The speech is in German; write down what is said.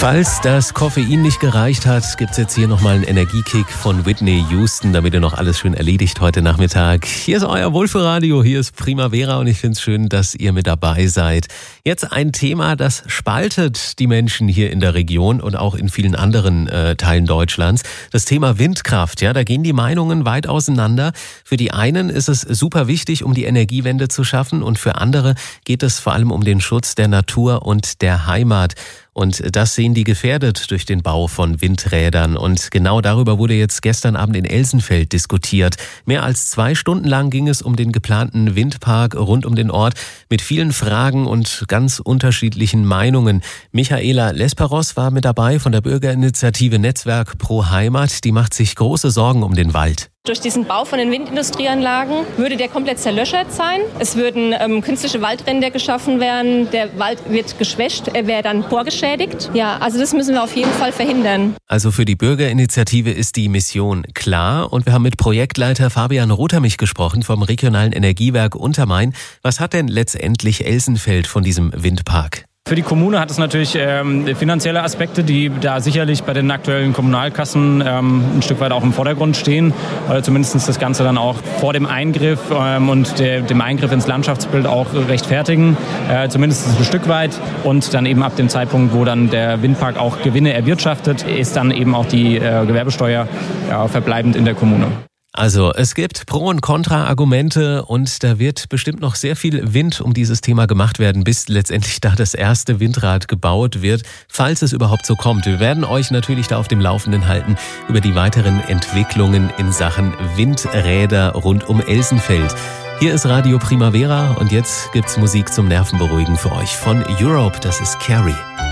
Falls das Koffein nicht gereicht hat, gibt's jetzt hier nochmal einen Energiekick von Whitney Houston, damit ihr noch alles schön erledigt heute Nachmittag. Hier ist euer Wohlfühlradio, hier ist Primavera und ich find's schön, dass ihr mit dabei seid. Jetzt ein Thema, das spaltet die Menschen hier in der Region und auch in vielen anderen Teilen Deutschlands. Das Thema Windkraft, ja, da gehen die Meinungen weit auseinander. Für die einen ist es super wichtig, um die Energiewende zu schaffen, und für andere geht es vor allem um den Schutz der Natur und der Heimat. Und das sehen die gefährdet durch den Bau von Windrädern. Und genau darüber wurde jetzt gestern Abend in Elsenfeld diskutiert. Mehr als 2 Stunden lang ging es um den geplanten Windpark rund um den Ort mit vielen Fragen und ganz unterschiedlichen Meinungen. Michaela Lesperos war mit dabei von der Bürgerinitiative Netzwerk Pro Heimat. Die macht sich große Sorgen um den Wald. Durch diesen Bau von den Windindustrieanlagen würde der komplett zerlöschert sein. Es würden künstliche Waldränder geschaffen werden. Der Wald wird geschwächt, er wäre dann vorgeschädigt. Ja, also das müssen wir auf jeden Fall verhindern. Also für die Bürgerinitiative ist die Mission klar. Und wir haben mit Projektleiter Fabian Rothermich gesprochen vom regionalen Energiewerk Untermain. Was hat denn letztendlich Elsenfeld von diesem Windpark? Für die Kommune hat es natürlich finanzielle Aspekte, die da sicherlich bei den aktuellen Kommunalkassen ein Stück weit auch im Vordergrund stehen. Zumindest das Ganze dann auch vor dem Eingriff und dem Eingriff ins Landschaftsbild auch rechtfertigen. Zumindest ein Stück weit. Und dann eben ab dem Zeitpunkt, wo dann der Windpark auch Gewinne erwirtschaftet, ist dann eben auch die Gewerbesteuer verbleibend in der Kommune. Also es gibt Pro- und Kontra-Argumente und da wird bestimmt noch sehr viel Wind um dieses Thema gemacht werden, bis letztendlich da das erste Windrad gebaut wird, falls es überhaupt so kommt. Wir werden euch natürlich da auf dem Laufenden halten über die weiteren Entwicklungen in Sachen Windräder rund um Elsenfeld. Hier ist Radio Primavera und jetzt gibt's Musik zum Nervenberuhigen für euch von Europe, das ist Carrie.